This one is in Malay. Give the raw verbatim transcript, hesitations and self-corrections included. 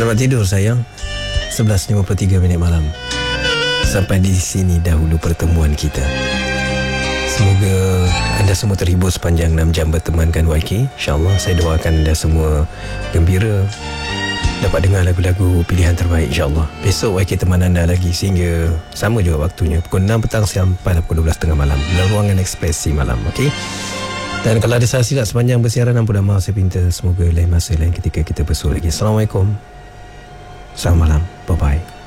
Selamat tidur sayang. sebelas lima puluh tiga minit malam. Sampai di sini dahulu pertemuan kita. Semoga anda semua terhibur sepanjang enam jam bertemankan Y K. InsyaAllah saya doakan anda semua gembira, dapat dengar lagu-lagu pilihan terbaik insyaAllah. Besok Y K teman anda lagi sehingga sama juga waktunya, pukul enam petang sampai pukul dua belas tengah malam dalam ruangan ekspresi malam. Okey. Dan kalau ada salah silap sepanjang bersiaran, ampun dan maaf saya minta. Semoga lain masa, lain ketika kita bersua lagi. Assalamualaikum. Selamat malam. Bye-bye.